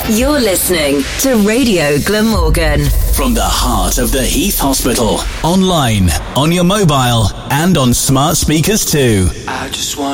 You're listening to Radio Glamorgan. From the heart of the Heath Hospital. Online, on your mobile, and on smart speakers too. I just want